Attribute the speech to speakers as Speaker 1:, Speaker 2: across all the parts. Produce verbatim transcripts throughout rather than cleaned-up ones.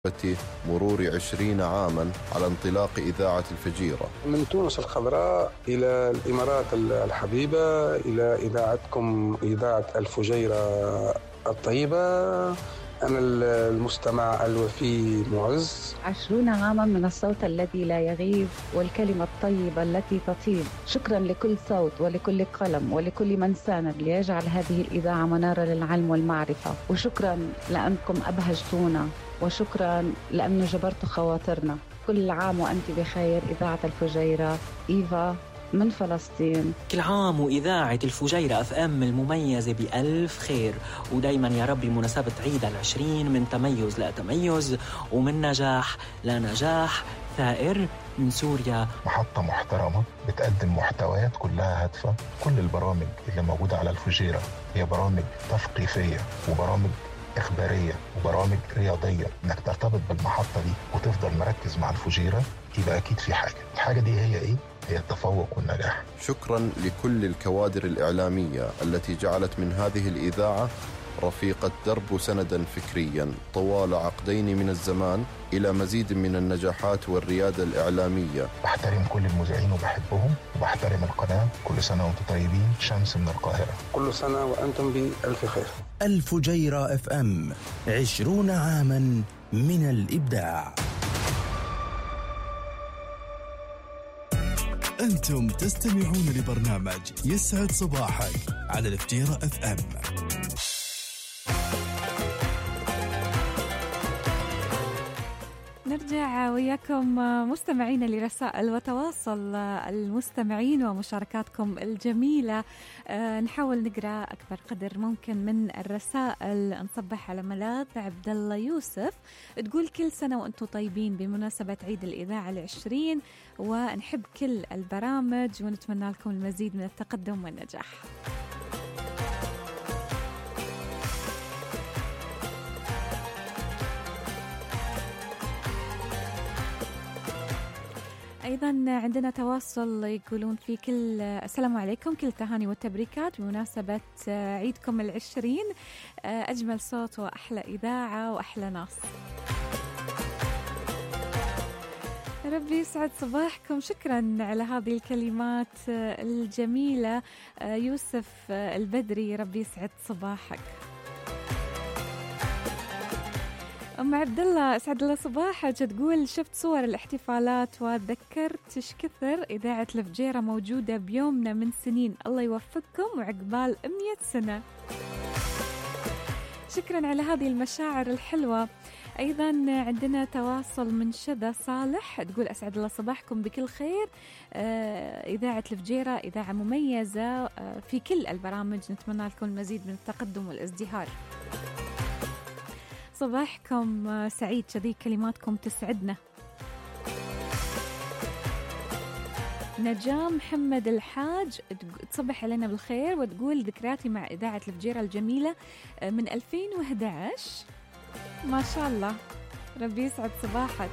Speaker 1: مرور عشرين عاما على انطلاق إذاعة الفجيرة
Speaker 2: من تونس الخضراء إلى الإمارات الحبيبة إلى إذاعتكم إذاعة الفجيرة الطيبة. أنا المستمع الوفي معز.
Speaker 3: عشرون عاما من الصوت الذي لا يغيب والكلمة الطيبة التي تطيب. شكرا لكل صوت ولكل قلم ولكل من ساند ليجعل هذه الإذاعة منارة للعلم والمعرفة. وشكرا لأنكم أبهجتونا، وشكرا لأنه جبرتوا خواطرنا. كل عام وأنت بخير إذاعة الفجيرة. إيفا من فلسطين.
Speaker 4: كل عام وإذاعة الفجيرة أف أم المميزة بألف خير، ودايما يا رب بمناسبة عيد العشرين من تميز لتميز ومن نجاح لنجاح ثائر من سوريا.
Speaker 5: محطة محترمة بتقدم محتويات كلها هادفة. كل البرامج اللي موجودة على الفجيرة هي برامج تثقيفية وبرامج إخبارية وبرامج رياضية. إنك ترتبط بالمحطة دي وتفضل مركز مع الفجيرة يبقى أكيد في حاجة. الحاجة دي هي إيه؟ هي التفوق والنجاح.
Speaker 1: شكرا لكل الكوادر الإعلامية التي جعلت من هذه الإذاعة رفيقة درب سندا فكريا طوال عقدين من الزمان إلى مزيد من النجاحات والريادة الإعلامية.
Speaker 5: بحترم كل المذيعين وبحبهم وبحترم القناة. كل سنة وانتم طيبين. شمس من القاهرة.
Speaker 2: كل سنة وأنتم بألف خير.
Speaker 6: الفجيرة اف ام عشرون عاما من الإبداع.
Speaker 7: أنتم تستمعون لبرنامج يسعد صباحك على الفجيرة اف ام.
Speaker 8: نرجع وياكم مستمعين لرسائل وتواصل المستمعين ومشاركاتكم الجميلة. نحاول نقرأ أكبر قدر ممكن من الرسائل. نصبح على ملاذ عبد الله يوسف، تقول كل سنة وأنتم طيبين بمناسبة عيد الإذاعة العشرين، ونحب كل البرامج ونتمنى لكم المزيد من التقدم والنجاح. أيضا عندنا تواصل يقولون في كل السلام عليكم، كل تهاني والتبريكات بمناسبة عيدكم العشرين. أجمل صوت وأحلى إذاعة وأحلى ناس. ربي يسعد صباحكم. شكرا على هذه الكلمات الجميلة يوسف البدري، ربي يسعد صباحك. أم عبد الله اسعد الله صباحك، تقول شفت صور الاحتفالات وتذكرت ايش كثر إذاعة الفجيرة موجودة بيومنا من سنين. الله يوفقكم وعقبال مئة سنة. شكرا على هذه المشاعر الحلوة. أيضا عندنا تواصل من شذا صالح، تقول أسعد الله صباحكم بكل خير. إذاعة الفجيرة إذاعة مميزة في كل البرامج، نتمنى لكم المزيد من التقدم والازدهار. صباحكم سعيد، كذي كلماتكم تسعدنا. نجام محمد الحاج تصبح علينا بالخير وتقول ذكرياتي مع إذاعة الفجيرة الجميلة من ألفين وإحدى عشر. ما شاء الله، ربي يسعد صباحك.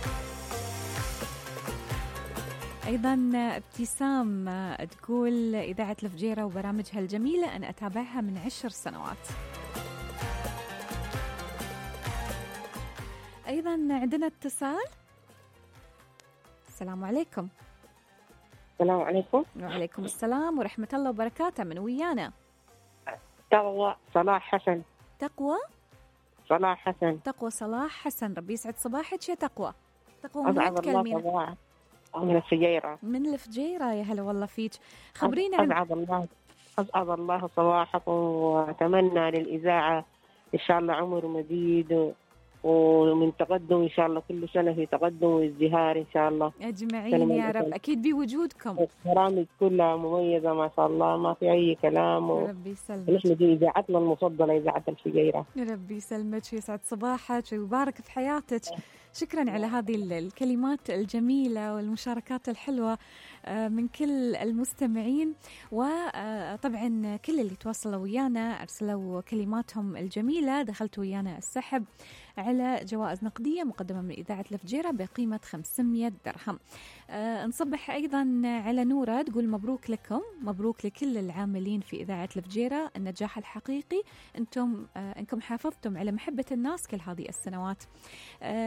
Speaker 8: أيضا ابتسام تقول إذاعة الفجيرة وبرامجها الجميلة أنا أتابعها من عشر سنوات. أيضا عندنا اتصال. السلام عليكم.
Speaker 9: السلام عليكم.
Speaker 8: وعليكم السلام ورحمة الله وبركاته. من ويانا؟
Speaker 9: تقوى صلاح حسن.
Speaker 8: تقوى
Speaker 9: صلاح حسن.
Speaker 8: تقوى صلاح حسن، ربي يسعد صباحك يا تقوى. تقوى من
Speaker 9: أسعد الله صباحك. من الفجيرة.
Speaker 8: من الفجيرة، يا هلا والله فيك. خبرينا
Speaker 9: عن أسعد الله أسعد الله صباحكم، وأتمنى للإذاعة إن شاء الله عمر مديد ومن تقدم إن شاء الله، كل سنة في تقدم وازدهار إن شاء الله
Speaker 8: أجمعين يا رب. أكيد بوجودكم.
Speaker 9: البرامج كلها مميزة ما شاء الله، ما في أي كلام و...
Speaker 8: ربي يسلمك.
Speaker 9: نحن دي إذاعتنا المفضلة إذاعة الفجيرة.
Speaker 8: ربي يسلمك ويسعد صباحك ويبارك في حياتك. شكرا على هذه الكلمات الجميلة والمشاركات الحلوة من كل المستمعين، وطبعا كل اللي تواصلوا ويانا أرسلوا كلماتهم الجميلة، دخلتوا ويانا السحب على جوائز نقدية مقدمة من إذاعة الفجيرة بقيمة خمسمية درهم. أه نصبح أيضا على نورة تقول مبروك لكم، مبروك لكل العاملين في إذاعة الفجيرة، النجاح الحقيقي أنتم أه أنكم حافظتم على محبة الناس كل هذه السنوات. أه